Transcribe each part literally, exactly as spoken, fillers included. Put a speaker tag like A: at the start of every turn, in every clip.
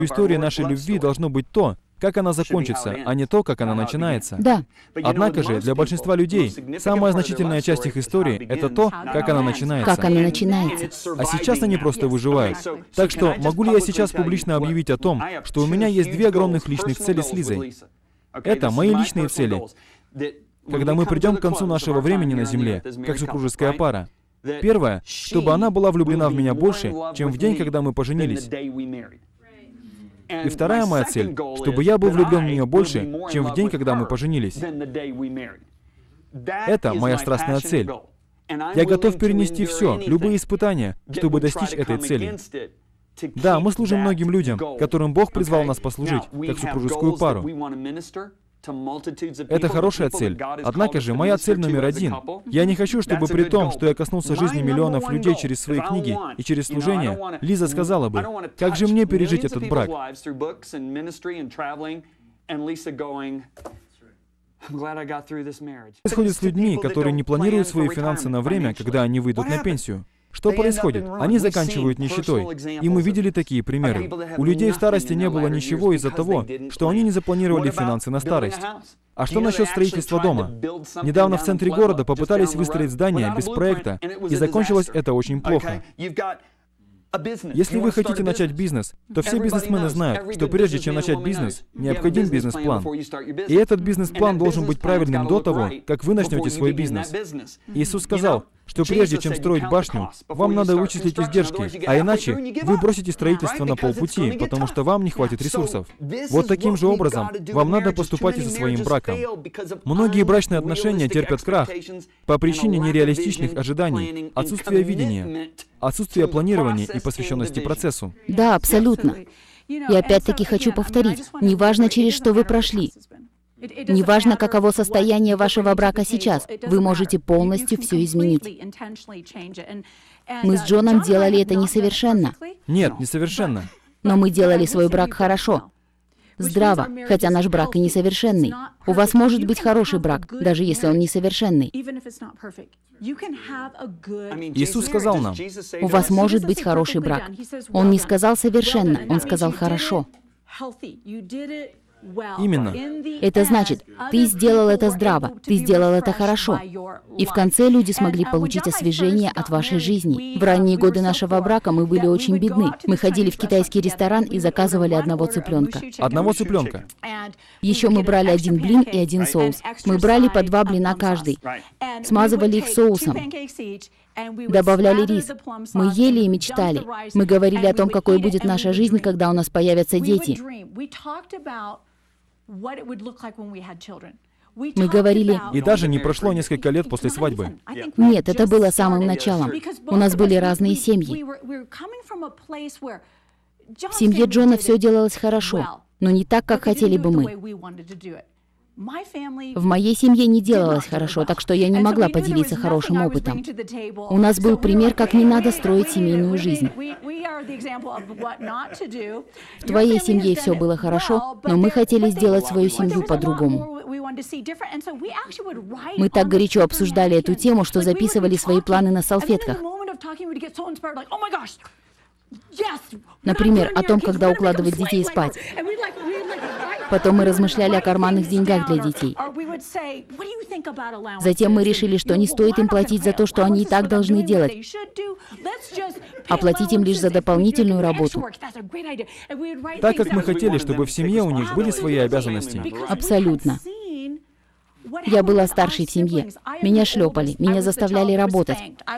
A: История нашей любви должно быть то, как она закончится, а не то, как она начинается.
B: Да.
A: Однако же, для большинства людей, самая значительная часть их истории — это то, как она начинается.
B: Как она начинается.
A: А сейчас они просто выживают. Так что, могу ли я сейчас публично объявить о том, что у меня есть две огромных личных цели с Лизой? Это мои личные цели. Когда мы придем к концу нашего времени на Земле, как супружеская пара, первое, чтобы она была влюблена в меня больше, чем в день, когда мы поженились. И вторая моя цель, чтобы я был влюблен в нее больше, чем в день, когда мы поженились. Это моя страстная цель. Я готов перенести все, любые испытания, чтобы достичь этой цели. Да, мы служим многим людям, которым Бог призвал нас послужить, как супружескую пару. Это хорошая цель. Однако же, моя цель номер один. Я не хочу, чтобы при том, что я коснулся жизни миллионов людей через свои книги и через служение, Лиза сказала бы, как же мне пережить этот брак? Что происходит с людьми, которые не планируют свои финансы на время, когда они выйдут на пенсию? Что происходит? Они заканчивают нищетой. И мы видели такие примеры. У людей в старости не было ничего из-за того, что они не запланировали финансы на старость. А что насчет строительства дома? Недавно в центре города попытались выстроить здание без проекта, и закончилось это очень плохо. Если вы хотите начать бизнес, то все бизнесмены знают, что прежде чем начать бизнес, необходим бизнес-план. И этот бизнес-план должен быть правильным до того, как вы начнете свой бизнес. Иисус сказал, что прежде чем строить башню, вам надо вычислить издержки, а иначе вы бросите строительство на полпути, потому что вам не хватит ресурсов. Вот таким же образом вам надо поступать и со своим браком. Многие брачные отношения терпят крах по причине нереалистичных ожиданий, отсутствия видения, отсутствия планирования и посвященности процессу.
B: Да, абсолютно. И опять-таки хочу повторить, неважно, через что вы прошли, неважно, каково состояние вашего брака сейчас, вы можете полностью все изменить. Мы с Джоном делали это несовершенно.
A: Нет, несовершенно.
B: Но мы делали свой брак хорошо, здраво, хотя наш брак и несовершенный. У вас может быть хороший брак, даже если он несовершенный.
A: Иисус сказал нам,
B: у вас может быть хороший брак. Он не сказал совершенно, он сказал хорошо.
A: Именно.
B: Это значит, ты сделал это здраво, ты сделал это хорошо. И в конце люди смогли получить освежение от вашей жизни. В ранние годы нашего брака мы были очень бедны. Мы ходили в китайский ресторан и заказывали одного цыпленка.
A: Одного цыпленка.
B: Еще мы брали один блин и один соус. Мы брали по два блина каждый. Смазывали их соусом. Добавляли рис. Мы ели и мечтали. Мы говорили о том, какой будет наша жизнь, когда у нас появятся дети. Мы говорили...
A: И даже не прошло несколько лет после свадьбы.
B: Нет, это было самым началом. У нас были разные семьи. В семье Джона все делалось хорошо, но не так, как хотели бы мы. В моей семье не делалось хорошо, так что я не могла поделиться хорошим опытом. У нас был пример, как не надо строить семейную жизнь. В твоей семье все было хорошо, но мы хотели сделать свою семью по-другому. Мы так горячо обсуждали эту тему, что записывали свои планы на салфетках. Например, о том, когда укладывать детей спать. Потом мы размышляли о карманных деньгах для детей. Затем мы решили, что не стоит им платить за то, что они и так должны делать, а платить им лишь за дополнительную работу.
A: Так как мы хотели, чтобы в семье у них были свои обязанности.
B: Абсолютно. Я была старшей в семье. Меня шлепали, меня заставляли работать.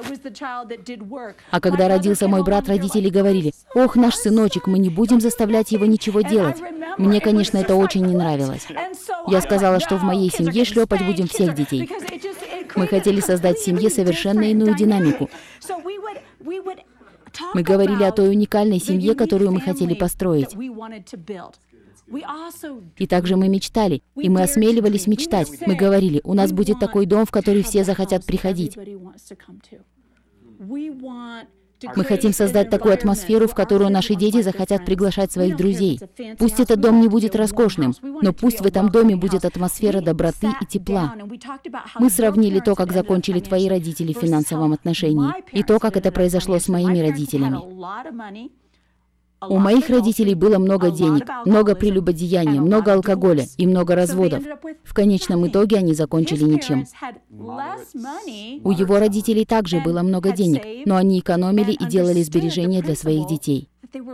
B: А когда родился мой брат, родители говорили: «Ох, наш сыночек, мы не будем заставлять его ничего делать». Мне, конечно, это очень не нравилось. Я сказала, что в моей семье шлепать будем всех детей. Мы хотели создать в семье совершенно иную динамику. Мы говорили о той уникальной семье, которую мы хотели построить. И также мы мечтали, и мы осмеливались мечтать. Мы говорили: у нас будет такой дом, в который все захотят приходить. Мы хотим создать такую атмосферу, в которую наши дети захотят приглашать своих друзей. Пусть этот дом не будет роскошным, но пусть в этом доме будет атмосфера доброты и тепла. Мы сравнили то, как закончили твои родители в финансовом отношении, и то, как это произошло с моими родителями. У моих родителей было много денег, много прелюбодеяния, много алкоголя и много разводов. В конечном итоге они закончили ничем. У его родителей также было много денег, но они экономили и делали сбережения для своих детей.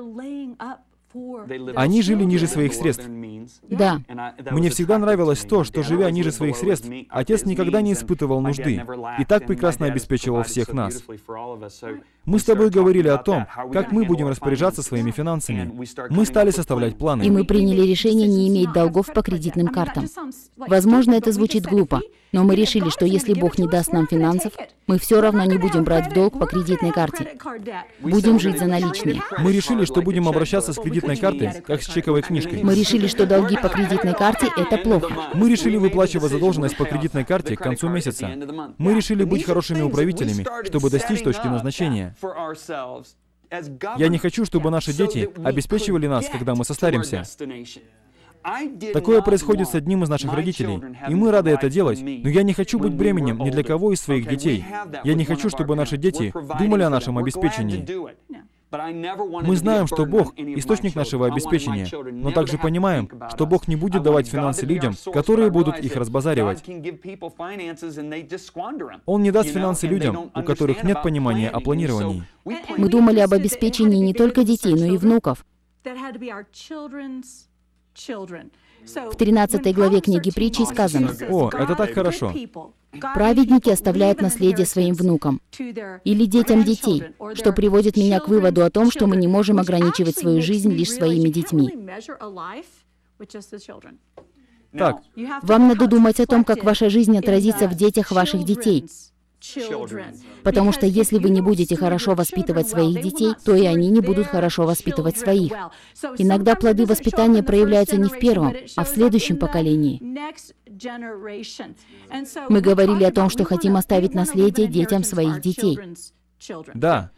A: Они жили ниже своих средств.
B: Да.
A: Мне всегда нравилось то, что, живя ниже своих средств, отец никогда не испытывал нужды и так прекрасно обеспечивал всех нас. Мы с тобой говорили о том, как мы будем распоряжаться своими финансами. Мы стали составлять планы.
B: И мы приняли решение не иметь долгов по кредитным картам. Возможно, это звучит глупо, но мы решили, что если Бог не даст нам финансов, мы все равно не будем брать в долг по кредитной карте. Будем жить за наличные.
A: Мы решили, что будем обращаться с кредитной картой, как с чековой книжкой.
B: Мы решили, что долги по кредитной карте — это плохо.
A: Мы решили выплачивать задолженность по кредитной карте к концу месяца. Мы решили быть хорошими управителями, чтобы достичь точки назначения. Я не хочу, чтобы наши дети обеспечивали нас, когда мы состаримся. Такое происходит с одним из наших родителей, и мы рады это делать, но я не хочу быть бременем ни для кого из своих детей. Я не хочу, чтобы наши дети думали о нашем обеспечении. Мы знаем, что Бог — источник нашего обеспечения, но также понимаем, что Бог не будет давать финансы людям, которые будут их разбазаривать. Он не даст финансы людям, у которых нет понимания о планировании.
B: Мы думали об обеспечении не только детей, но и внуков. В тринадцатой главе книги Притчей сказано:
A: «О, это так хорошо».
B: «Праведники оставляют наследие своим внукам или детям детей, что приводит меня к выводу о том, что мы не можем ограничивать свою жизнь лишь своими детьми».
A: Так,
B: вам надо думать о том, как ваша жизнь отразится в детях ваших детей. Потому что если вы не будете хорошо воспитывать своих детей, то и они не будут хорошо воспитывать своих. Иногда плоды воспитания проявляются не в первом, а в следующем поколении. Мы говорили о том, что хотим оставить наследие детям своих детей.
A: Да.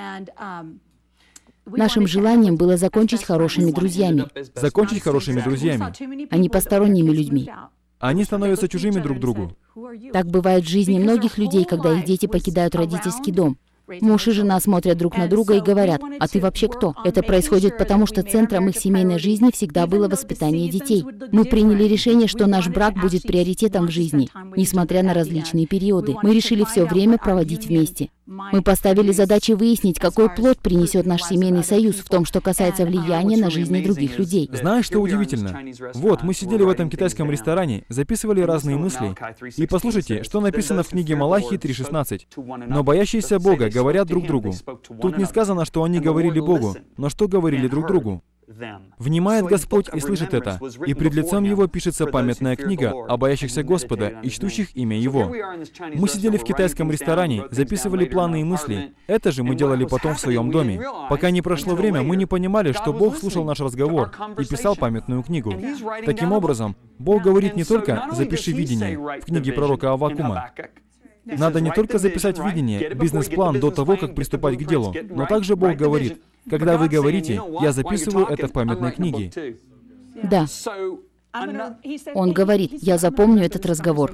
B: Нашим желанием было закончить хорошими друзьями,
A: Закончить хорошими друзьями.
B: а не посторонними людьми.
A: Они становятся чужими друг другу.
B: Так бывает в жизни многих людей, когда их дети покидают родительский дом. Муж и жена смотрят друг на друга и говорят: «А ты вообще кто?» Это происходит потому, что центром их семейной жизни всегда было воспитание детей. Мы приняли решение, что наш брак будет приоритетом в жизни, несмотря на различные периоды. Мы решили все время проводить вместе. Мы поставили задачи выяснить, какой плод принесет наш семейный союз в том, что касается влияния на жизни других людей.
A: Знаешь, что удивительно? Вот, мы сидели в этом китайском ресторане, записывали разные мысли, и послушайте, что написано в книге Малахии три шестнадцать. «Но боящиеся Бога говорят друг другу». Тут не сказано, что они говорили Богу, но что говорили друг другу. «Внимает Господь и слышит это, и пред лицом Его пишется памятная книга о боящихся Господа и чтущих имя Его». Мы сидели в китайском ресторане, записывали планы и мысли. Это же мы делали потом в своем доме. Пока не прошло время, мы не понимали, что Бог слушал наш разговор и писал памятную книгу. Таким образом, Бог говорит не только «запиши видение» в книге пророка Аввакума. Надо не только записать видение, бизнес-план до того, как приступать к делу, но также Бог говорит: «Когда вы говорите, я записываю это в памятной книге».
B: Да. Он говорит: «Я запомню этот разговор».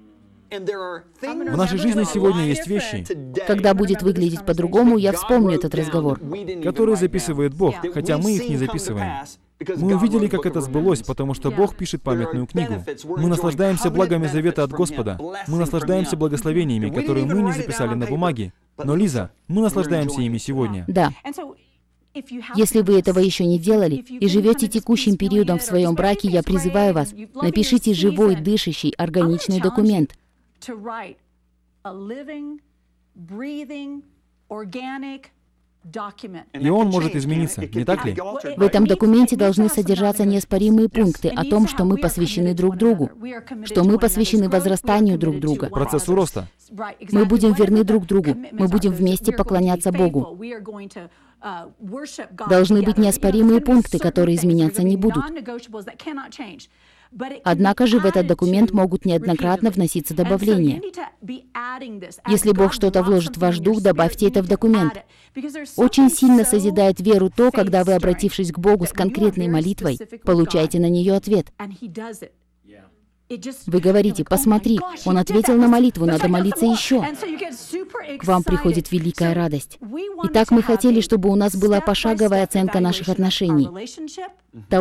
A: В нашей жизни сегодня есть вещи,
B: Когда будет выглядеть по-другому, я вспомню этот разговор.
A: которые записывает Бог, хотя мы их не записываем. Мы увидели, как это сбылось, потому что Бог пишет памятную книгу. Мы наслаждаемся благами завета от Господа. Мы наслаждаемся благословениями, которые мы не записали на бумаге. Но, Лиза, мы наслаждаемся ими сегодня.
B: Да. Если вы этого еще не делали и живете текущим периодом в своем браке, я призываю вас, напишите живой, дышащий, органичный документ.
A: И он может измениться, не так ли?
B: В этом документе должны содержаться неоспоримые пункты о том, что мы посвящены друг другу, что мы посвящены возрастанию друг друга,
A: Процессу роста.
B: мы будем верны друг другу, мы будем вместе поклоняться Богу. Должны быть неоспоримые пункты, которые изменяться не будут. Однако же в этот документ могут неоднократно вноситься добавления. Если Бог что-то вложит в ваш дух, добавьте это в документ. Очень сильно созидает веру то, когда вы, обратившись к Богу с конкретной молитвой, получаете на нее ответ. Вы говорите: посмотри, он ответил на молитву, надо молиться еще. К вам приходит великая радость. Итак, мы хотели, чтобы у нас была пошаговая оценка наших отношений.